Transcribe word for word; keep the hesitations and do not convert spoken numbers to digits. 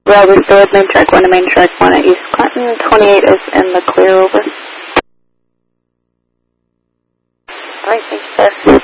Well restored, main track one to main track one at East Clinton. twenty-eight is in the clear, over. Alright, thanks, sir.